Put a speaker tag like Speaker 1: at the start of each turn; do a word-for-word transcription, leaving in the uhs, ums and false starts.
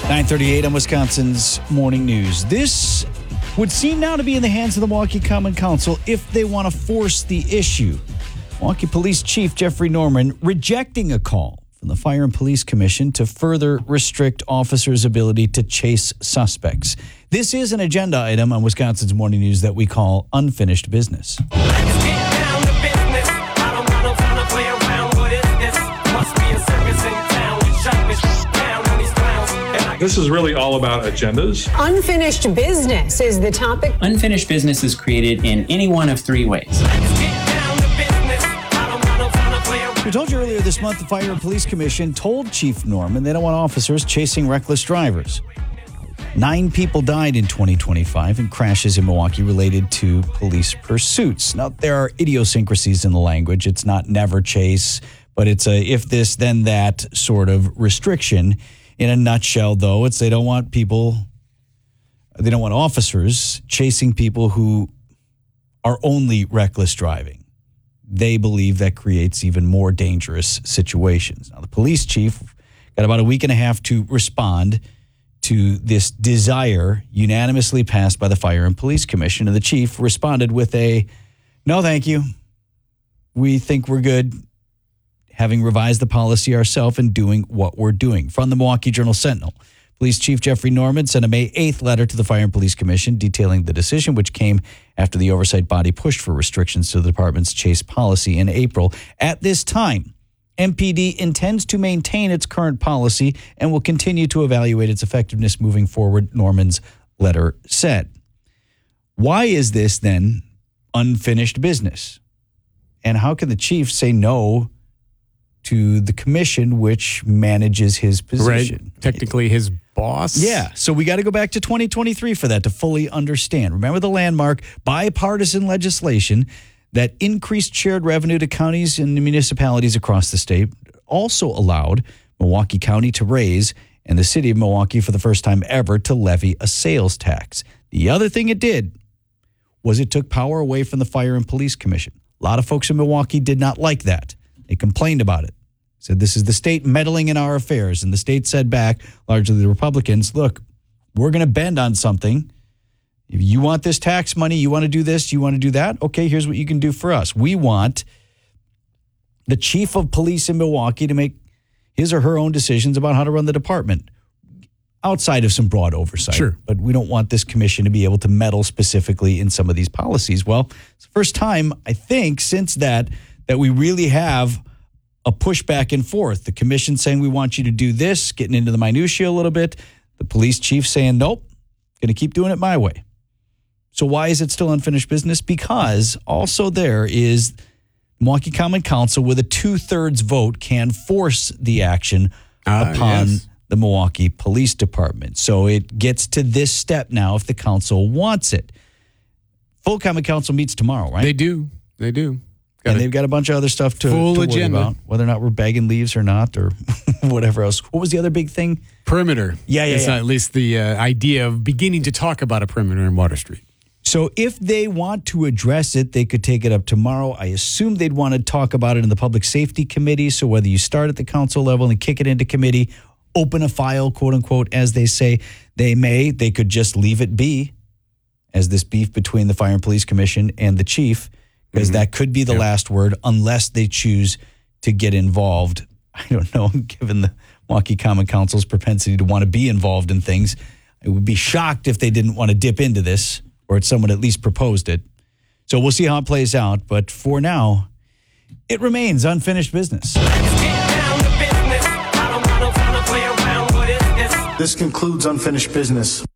Speaker 1: nine thirty-eight on Wisconsin's Morning News. This would seem now to be in the hands of the Milwaukee Common Council if they want to force the issue. Milwaukee Police Chief Jeffrey Norman rejecting a call from the Fire and Police Commission to further restrict officers' ability to chase suspects. This is an agenda item on Wisconsin's Morning News that we call unfinished business.
Speaker 2: Let's get down to business. I don't got no time to play around. What is this? Must be a circus in town. We shut this down on these clowns. And I-
Speaker 3: This is really all about agendas.
Speaker 4: Unfinished business is the topic.
Speaker 5: Unfinished business is created in any one of three ways.
Speaker 2: Let's get down to business. I don't got no time to play around.
Speaker 1: We told you earlier this month the Fire and Police Commission told Chief Norman they don't want officers chasing reckless drivers. Nine people died in twenty twenty-five in crashes in Milwaukee related to police pursuits. Now, there are idiosyncrasies in the language. It's not never chase, but it's a if this, then that sort of restriction. In a nutshell, though, it's they don't want people, they don't want officers chasing people who are only reckless driving. They believe that creates even more dangerous situations. Now, the police chief got about a week and a half to respond to this desire unanimously passed by the Fire and Police Commission. And the chief responded with a, no, thank you. We think we're good, having revised the policy ourselves and doing what we're doing. From the Milwaukee Journal-Sentinel, Police Chief Jeffrey Norman sent a May eighth letter to the Fire and Police Commission detailing the decision, which came after the oversight body pushed for restrictions to the department's chase policy in April. At this time, M P D intends to maintain its current policy and will continue to evaluate its effectiveness moving forward, Norman's letter said. Why is this then unfinished business? And how can the chief say no to the commission, which manages his position?
Speaker 6: Right. Technically his boss.
Speaker 1: Yeah. So we got to go back to twenty twenty-three for that to fully understand. Remember the landmark bipartisan legislation that increased shared revenue to counties and municipalities across the state, also allowed Milwaukee County to raise and the city of Milwaukee for the first time ever to levy a sales tax. The other thing it did was it took power away from the Fire and Police Commission. A lot of folks in Milwaukee did not like that. They complained about it. Said this is the state meddling in our affairs. And the state said back, largely the Republicans, look, we're going to bend on something. If you want this tax money, you want to do this, you want to do that, okay, here's what you can do for us. We want the chief of police in Milwaukee to make his or her own decisions about how to run the department outside of some broad oversight.
Speaker 6: Sure.
Speaker 1: But we don't want this commission to be able to meddle specifically in some of these policies. Well, it's the first time, I think, since that, that we really have a push back and forth. The commission saying we want you to do this, getting into the minutia a little bit. The police chief saying, nope, going to keep doing it my way. So why is it still unfinished business? Because also there is Milwaukee Common Council with a two-thirds vote can force the action
Speaker 6: Ah,
Speaker 1: upon
Speaker 6: yes.
Speaker 1: the Milwaukee Police Department. So it gets to this step now if the council wants it. Full Common Council meets tomorrow, right?
Speaker 6: They do. They do. Got
Speaker 1: and
Speaker 6: it.
Speaker 1: they've got a bunch of other stuff to,
Speaker 6: Full
Speaker 1: to worry
Speaker 6: agenda.
Speaker 1: about, whether or not we're bagging leaves or not, or whatever else. What was the other big thing?
Speaker 6: Perimeter.
Speaker 1: Yeah, yeah,
Speaker 6: It's
Speaker 1: yeah.
Speaker 6: at least the uh, idea of beginning to talk about a perimeter in Water Street.
Speaker 1: So if they want to address it, they could take it up tomorrow. I assume they'd want to talk about it in the Public Safety Committee. So whether you start at the council level and kick it into committee, open a file, quote unquote, as they say, they may. They could just leave it be as this beef between the Fire and Police Commission and the chief, because mm-hmm. that could be the
Speaker 6: Yep.
Speaker 1: last word unless they choose to get involved. I don't know, given the Milwaukee Common Council's propensity to want to be involved in things. I would be shocked if they didn't want to dip into this, or someone at least proposed it. So we'll see how it plays out. But for now, it remains unfinished business.
Speaker 2: Let's get down to business. I don't got no time to play around. What is this?
Speaker 7: This concludes unfinished business.